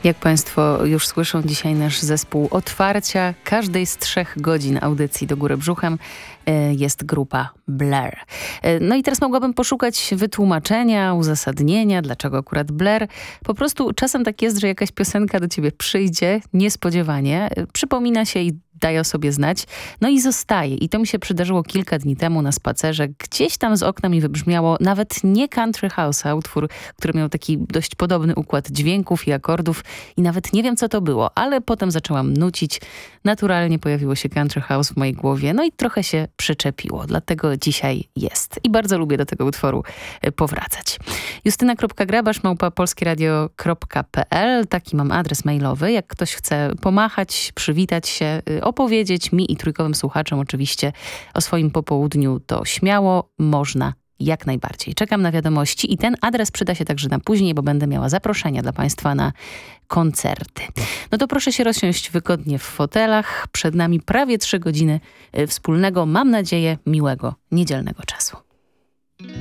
Jak Państwo już słyszą, dzisiaj nasz zespół otwarcia każdej z 3 godzin audycji Do Góry Brzuchem jest grupa Blur. No i teraz mogłabym poszukać wytłumaczenia, uzasadnienia, dlaczego akurat Blur. Po prostu czasem tak jest, że jakaś piosenka do ciebie przyjdzie niespodziewanie, przypomina się i daje o sobie znać, no i zostaje. I to mi się przydarzyło kilka dni temu na spacerze. Gdzieś tam z okna mi wybrzmiało nawet nie Country House, a utwór, który miał taki dość podobny układ dźwięków i akordów i nawet nie wiem, co to było, ale potem zaczęłam nucić. Naturalnie pojawiło się Country House w mojej głowie, no i trochę się przyczepiło. Dlatego dzisiaj jest. I bardzo lubię do tego utworu powracać. justyna.grabasz@polskieradio.pl. Taki mam adres mailowy. Jak ktoś chce pomachać, przywitać się, opowiedzieć mi i trójkowym słuchaczom oczywiście o swoim popołudniu, to śmiało można. Jak najbardziej. Czekam na wiadomości i ten adres przyda się także na później, bo będę miała zaproszenia dla Państwa na koncerty. No to proszę się rozsiąść wygodnie w fotelach. Przed nami prawie 3 godziny wspólnego, mam nadzieję, miłego, niedzielnego czasu.